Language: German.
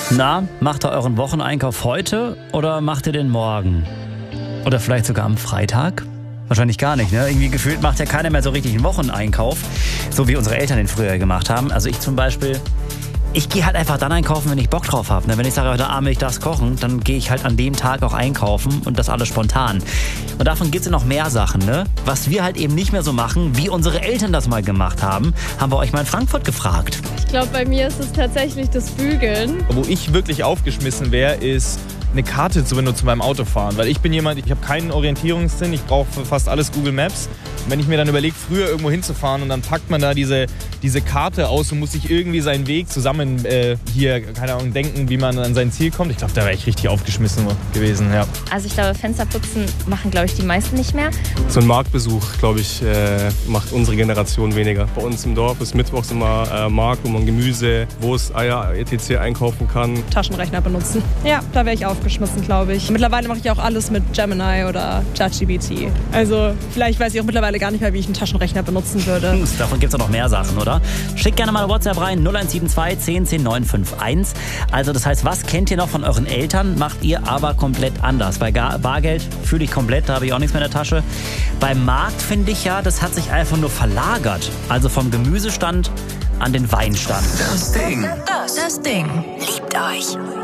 Na, macht ihr euren Wocheneinkauf heute oder macht ihr den morgen? Oder vielleicht sogar am Freitag? Wahrscheinlich gar nicht, ne? Irgendwie gefühlt macht ja keiner mehr so richtig einen Wocheneinkauf, so wie unsere Eltern den früher gemacht haben. Also ich zum Beispiel, ich gehe halt einfach dann einkaufen, wenn ich Bock drauf habe. Wenn ich sage, heute Abend will ich das kochen, dann gehe ich halt an dem Tag auch einkaufen und das alles spontan. Und davon gibt es ja noch mehr Sachen, ne? Was wir halt eben nicht mehr so machen, wie unsere Eltern das mal gemacht haben wir euch mal in Frankfurt gefragt. Ich glaube, bei mir ist es tatsächlich das Bügeln. Wo ich wirklich aufgeschmissen wäre, ist eine Karte zu benutzen beim Autofahren. Weil ich bin jemand, ich habe keinen Orientierungssinn, ich brauche für fast alles Google Maps. Und wenn ich mir dann überlege, früher irgendwo hinzufahren und dann packt man da diese Karte aus und muss sich irgendwie seinen Weg zusammen keine Ahnung, denken, wie man an sein Ziel kommt. Ich glaube, da wäre ich richtig aufgeschmissen gewesen, ja. Also ich glaube, Fensterputzen machen, glaube ich, die meisten nicht mehr. So ein Marktbesuch, glaube ich, macht unsere Generation weniger. Bei uns im Dorf ist mittwochs immer Markt, wo man Gemüse, Wurst, Eier, etc. einkaufen kann. Taschenrechner benutzen. Ja, da wäre ich aufgeschmissen, glaube ich. Mittlerweile mache ich auch alles mit Gemini oder ChatGPT. Also vielleicht weiß ich auch mittlerweile gar nicht mehr, wie ich einen Taschenrechner benutzen würde. Davon gibt es noch mehr Sachen, oder? Schickt gerne mal eine WhatsApp rein, 0172 10 10 951. Also das heißt, was kennt ihr noch von euren Eltern, macht ihr aber komplett anders. Bei Bargeld fühle ich komplett, da habe ich auch nichts mehr in der Tasche. Beim Markt finde ich ja, das hat sich einfach nur verlagert. Also vom Gemüsestand an den Weinstand. Das Ding. Das Ding. Liebt euch.